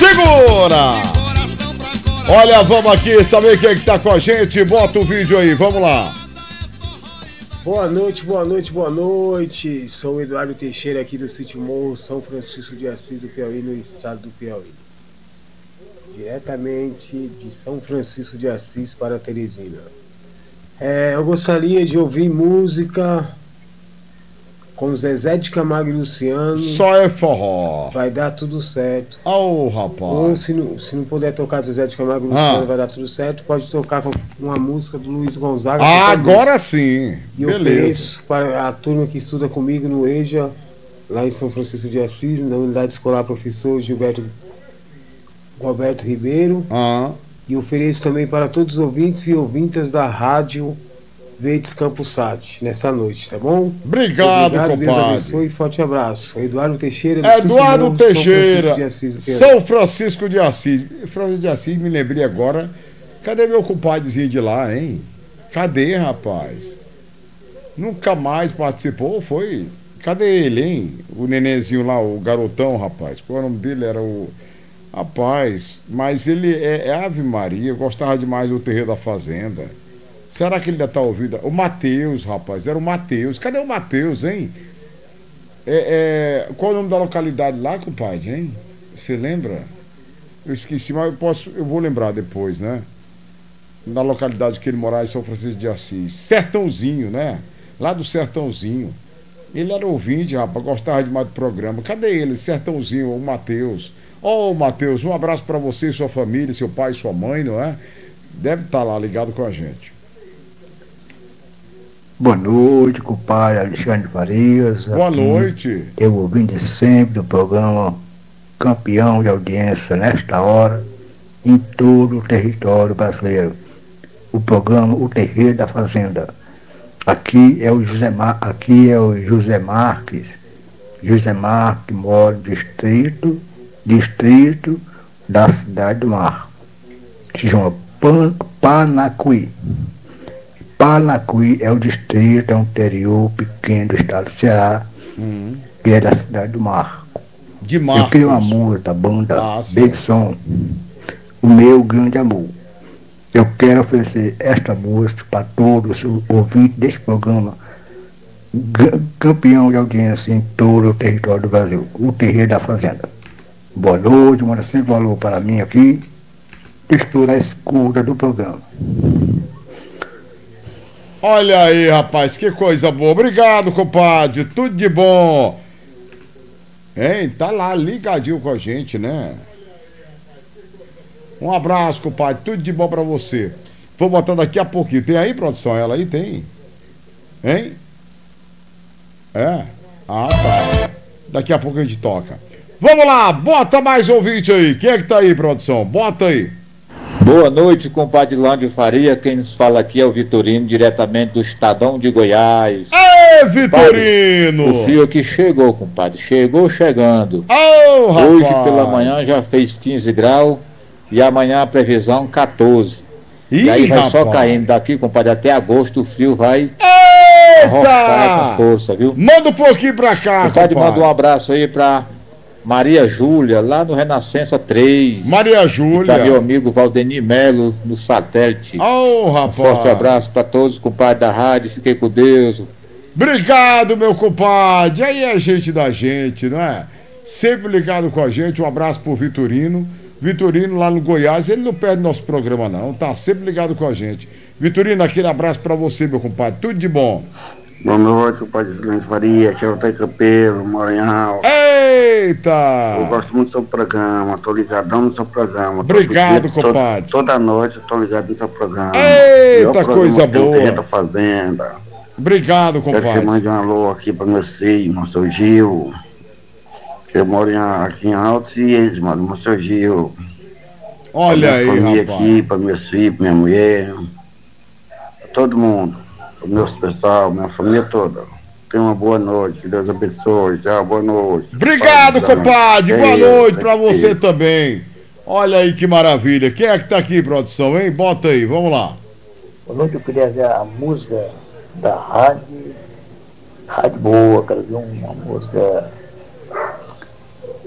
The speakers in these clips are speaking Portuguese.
Segura! Olha, vamos aqui saber quem é que tá com a gente. Bota o vídeo aí, vamos lá. Boa noite, boa noite, boa noite. Sou o Eduardo Teixeira aqui do Sítio Morro, São Francisco de Assis do Piauí, no estado do Piauí. Diretamente de São Francisco de Assis para Teresina. Eu gostaria de ouvir música com Zezé de Camargo e Luciano. Só é forró. Vai dar tudo certo. Ô, rapaz. Ou se não puder tocar Zezé de Camargo e Luciano, vai dar tudo certo. Pode tocar com uma música do Luiz Gonzaga. Agora sim. E beleza. Ofereço para a turma que estuda comigo no EJA, lá em São Francisco de Assis, na Unidade Escolar Professor Roberto Ribeiro. E ofereço também para todos os ouvintes e ouvintas da Rádio Verdes Campos Sat, nessa noite, tá bom? Obrigado, compadre. Deus abençoe e forte abraço. Eduardo Teixeira, Eduardo Teixeira, São Francisco de Assis. São Francisco de Assis, me lembrei agora. Cadê meu compadrezinho de lá, hein? Cadê, rapaz? Nunca mais participou, foi? Cadê ele, hein? O nenenzinho lá, o garotão, rapaz. Qual o nome dele? Era o... Rapaz, mas ele é Ave Maria, eu gostava demais do Terreiro da Fazenda. Será que ele ainda tá ouvindo? O Matheus, rapaz, era o Matheus. Cadê o Matheus, hein? Qual o nome da localidade lá, compadre, hein? Você lembra? Eu esqueci, mas eu vou lembrar depois, né? Na localidade que ele morava, em São Francisco de Assis. Sertãozinho, né? Lá do Sertãozinho. Ele era ouvinte, rapaz, gostava demais do programa. Cadê ele? Sertãozinho, o Matheus. Matheus, um abraço para você e sua família, seu pai e sua mãe, não é? Deve estar lá ligado com a gente. Boa noite, compadre Alexandre Farias. Boa noite. Eu ouvindo sempre o programa campeão de audiência nesta hora em todo o território brasileiro. O programa O Terreiro da Fazenda. Aqui é o José Marques. José Marques mora no distrito da Cidade do Mar, que se chama Panacuí. Panacuí é o distrito, é um interior pequeno do estado do Ceará, que é da Cidade do Mar. De Marcos. Eu queria uma música da banda Davidson, O Meu Grande Amor. Eu quero oferecer esta música para todos os ouvintes deste programa, campeão de audiência em todo o território do Brasil, o Terreiro da Fazenda. Boa noite, manda sempre valor para mim aqui. Estou na escuta do programa. Olha aí, rapaz, que coisa boa. Obrigado, compadre. Tudo de bom. Hein? Tá lá ligadinho com a gente, né? Um abraço, compadre. Tudo de bom pra você. Vou botar daqui a pouquinho. Tem aí, produção? Ela aí tem? Hein? Tá. Daqui a pouco a gente toca. Vamos lá, bota mais ouvinte aí. Quem é que tá aí, produção? Bota aí. Boa noite, compadre Lândio Faria. Quem nos fala aqui é o Vitorino, diretamente do Estadão de Goiás. Ê, Vitorino! Padre, o frio aqui chegou, compadre. Chegou chegando. Rapaz! Hoje pela manhã já fez 15 graus e amanhã a previsão 14. E aí vai só caindo daqui, compadre, até agosto o frio vai arrochar com força, viu? Manda um pouquinho pra cá, compadre. Manda um abraço aí pra Maria Júlia, lá no Renascença 3. Maria Júlia. Para meu amigo Valdemir Melo, no satélite. Rapaz. Um forte abraço para todos, compadre da rádio. Fiquei com Deus. Obrigado, meu compadre. Aí é gente da gente, não é? Sempre ligado com a gente. Um abraço pro Vitorino. Vitorino lá no Goiás, ele não perde nosso programa, não. Tá sempre ligado com a gente. Vitorino, aquele abraço para você, meu compadre. Tudo de bom. Boa noite, compadre Lândio Faria, aqui é o Taito Capelo, Maranhão. Eita! Eu gosto muito do seu programa, tô ligadão no seu programa. Obrigado, compadre. Toda noite eu tô ligado no seu programa. Eita, coisa boa. Terreiro da Fazenda. Obrigado, compadre. Quero que você mande um alô aqui para meu filho, meu seu Gil. Eu moro aqui em Altos e eles moram no seu Gil. Olha aí, família rapaz. aqui, para meus filhos, minha mulher, pra todo mundo. Meu pessoal, minha família toda. Tenha uma boa noite, que Deus abençoe. Tchau, boa noite. Obrigado, compadre. Boa noite pra você também. Olha aí que maravilha. Quem é que tá aqui, produção, hein? Bota aí, vamos lá. Boa noite, eu queria ver a música da Rádio Boa, quero ver uma música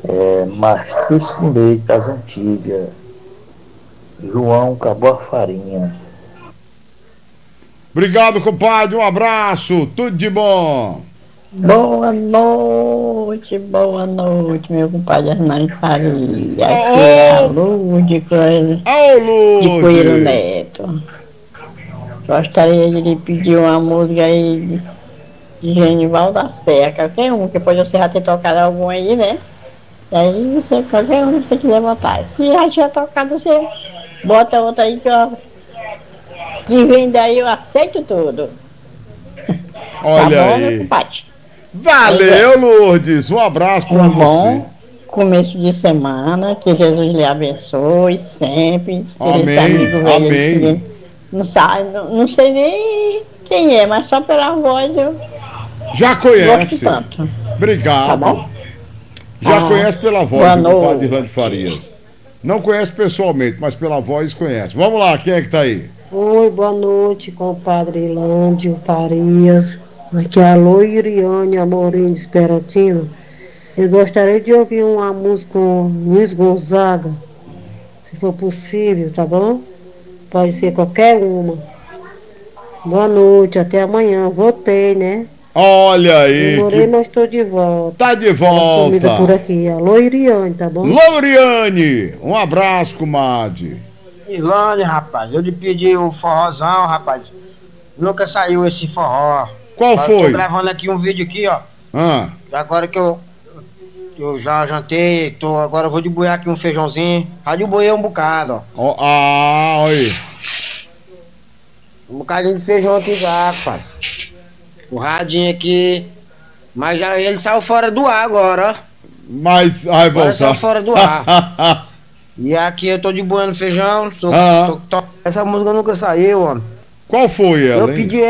Marquinhos com leite das antigas. João acabou a farinha. Obrigado, compadre. Um abraço. Tudo de bom. Boa noite, meu compadre Hernani Faria. Aqui é a Lourdes de Coelho Neto. Gostaria de lhe pedir uma música aí de Genival da Serra, qualquer um, que depois você já ter tocado algum aí, né? E aí você, qualquer um que você quiser botar. Se já tiver tocado, você bota outra aí que vem daí, eu aceito tudo. Olha tá bom, aí. meu compadre? Valeu, Lourdes. Um abraço para você. Bom começo de semana, que Jesus lhe abençoe sempre. Amém. Não sei nem quem é, mas só pela voz eu já conhece. Gosto tanto. Obrigado. Tá bom? Já conhece pela voz do compadre Hernani Farias. Não conhece pessoalmente, mas pela voz conhece. Vamos lá, quem é que tá aí? Oi, boa noite, compadre Ilândio Farias. Aqui é a Loiriane Amorim de Esperantino. Eu gostaria de ouvir uma música com Luiz Gonzaga, se for possível, tá bom? Pode ser qualquer uma. Boa noite, até amanhã. Voltei, né? Olha aí. Demorei, mas estou de volta. Tá de volta. Sumida por aqui. A Loiriane, tá bom? Loiriane, um abraço, comadre. Ilane, rapaz, eu lhe pedi um forrozão, rapaz. Nunca saiu esse forró. Qual Agora foi? Tô gravando aqui um vídeo aqui, ó. Agora que eu já jantei, agora eu vou debuiar aqui um feijãozinho. Já debuiei um bocado, ó. Olha aí. Um bocadinho de feijão aqui já, rapaz. O radinho aqui. Mas já ele saiu fora do ar agora, ó. Mas vai voltar. Saiu fora do ar. E aqui eu tô debuiando feijão. Essa música nunca saiu, ó. Qual foi ela, Eu pedi